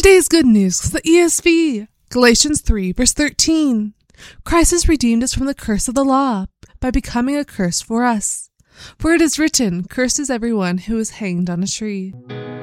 Today's good news is the ESV, Galatians 3, verse 13. Christ has redeemed us from the curse of the law by becoming a curse for us. For it is written, "Cursed is everyone who is hanged on a tree."